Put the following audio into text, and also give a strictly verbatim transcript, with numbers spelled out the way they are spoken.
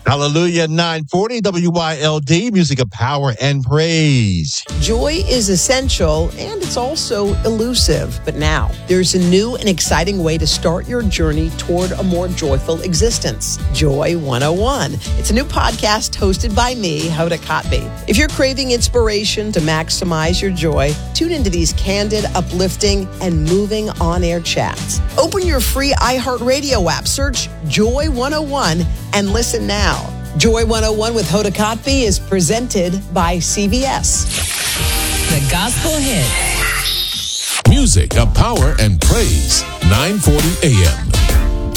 Hallelujah, nine forty W Y L D, music of power and praise. Joy is essential and it's also elusive. But now there's a new and exciting way to start your journey toward a more joyful existence. Joy one oh one. It's a new podcast hosted by me, Hoda Kotb. If you're craving inspiration to maximize your joy, tune into these candid, uplifting, and moving on-air chats. Open your free iHeartRadio app, search Joy one oh one, and listen now. Joy one oh one with Hoda Kotb is presented by C V S. The Gospel Hit. Music of power and praise. nine forty A M